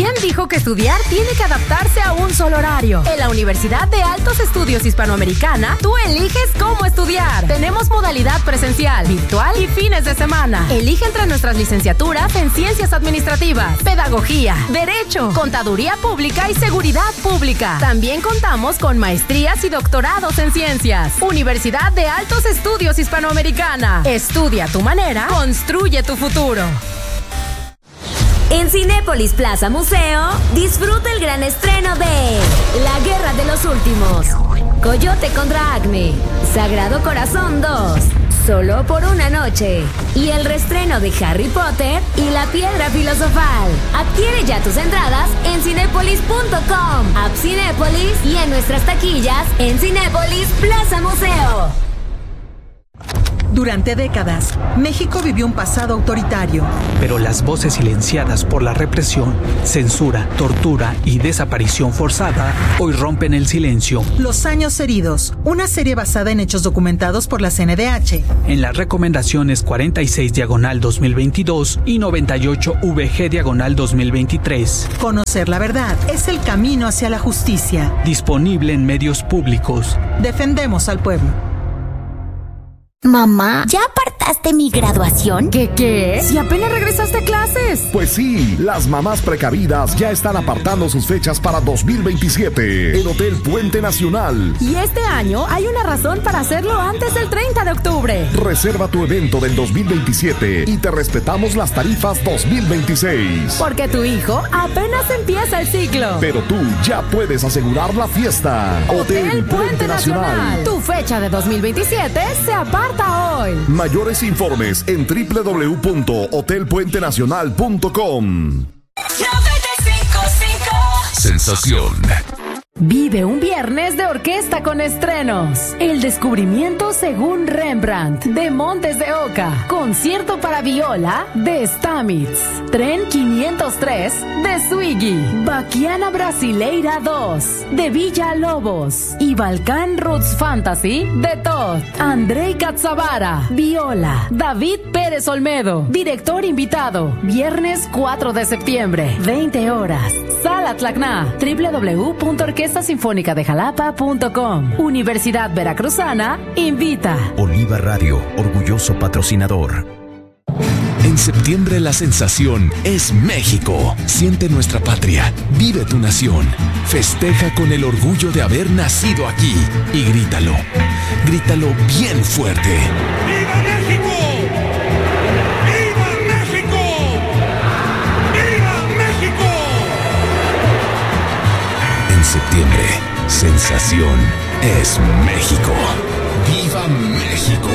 ¿Quién dijo que estudiar tiene que adaptarse a un solo horario? En la Universidad de Altos Estudios Hispanoamericana, tú eliges cómo estudiar. Tenemos modalidad presencial, virtual y fines de semana. Elige entre nuestras licenciaturas en Ciencias Administrativas, Pedagogía, Derecho, Contaduría Pública y Seguridad Pública. También contamos con maestrías y doctorados en ciencias. Universidad de Altos Estudios Hispanoamericana. Estudia a tu manera, construye tu futuro. En Cinépolis Plaza Museo, disfruta el gran estreno de La Guerra de los Últimos, Coyote contra Acme, Sagrado Corazón 2, Solo por una noche, y el reestreno de Harry Potter y la Piedra Filosofal. Adquiere ya tus entradas en cinépolis.com, App Cinépolis y en nuestras taquillas en Cinépolis Plaza Museo. Durante décadas, México vivió un pasado autoritario. Pero las voces silenciadas por la represión, censura, tortura y desaparición forzada hoy rompen el silencio. Los años heridos, una serie basada en hechos documentados por la CNDH. En las recomendaciones 46/2022 y 98VG/2023. Conocer la verdad es el camino hacia la justicia. Disponible en medios públicos. Defendemos al pueblo. Mamá, ¿ya apartaste mi graduación? ¿Qué? Si apenas regresaste a clases. Pues sí, las mamás precavidas ya están apartando sus fechas para 2027 en Hotel Puente Nacional. Y este año hay una razón para hacerlo antes del 30 de octubre. Reserva tu evento del 2027 y te respetamos las tarifas 2026. Porque tu hijo apenas empieza el ciclo. Pero tú ya puedes asegurar la fiesta. Hotel Puente Nacional. Tu fecha de 2027 se aparta hoy. Mayores informes en www.hotelpuentenacional.com. Sensación. Vive un viernes de orquesta con estrenos. El descubrimiento según Rembrandt, de Montes de Oca. Concierto para viola, de Stamitz. Tren 503, de Swiggy. Baquiana Brasileira 2, de Villa Lobos. Y Balcán Roots Fantasy, de Todd. Andrei Catzavara, viola. David Pérez Olmedo, director invitado. Viernes 4 de septiembre, 20 horas. Sala Tlacna, www.orquestasinfónicadejalapa.com. Universidad Veracruzana invita. Oliva Radio, orgulloso patrocinador. En septiembre la sensación es México. Siente nuestra patria, vive tu nación. Festeja con el orgullo de haber nacido aquí y grítalo. Grítalo bien fuerte. ¡Viva México! ¡Viva México! ¡Viva México! En septiembre, sensación es México. ¡Viva México!